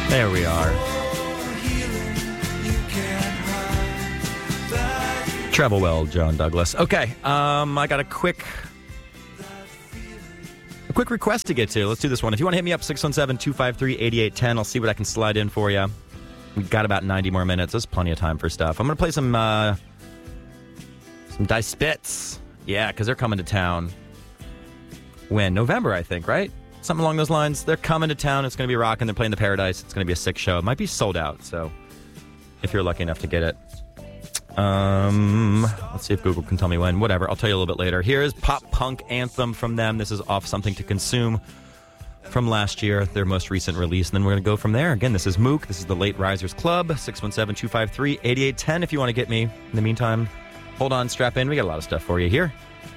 There we are. Travel well, John Douglas. Okay, I got a quick request to get to. Let's do this one. If you want to hit me up, 617-253-8810. I'll see what I can slide in for you. We've got about 90 more minutes. There's plenty of time for stuff. I'm going to play some Die Spitz. Yeah, because they're coming to town. When? November, I think, right? Something along those lines. They're coming to town. It's going to be rocking. They're playing the Paradise. It's going to be a sick show. It might be sold out, so if you're lucky enough to get it. Let's see if Google can tell me when. Whatever. I'll tell you a little bit later. Here's Pop Punk Anthem from them. This is off Something to Consume from last year, their most recent release. And then we're going to go from there. Again, this is Mook. This is the Late Risers Club. 617-253-8810 if you want to get me. In the meantime, hold on, strap in. We got a lot of stuff for you here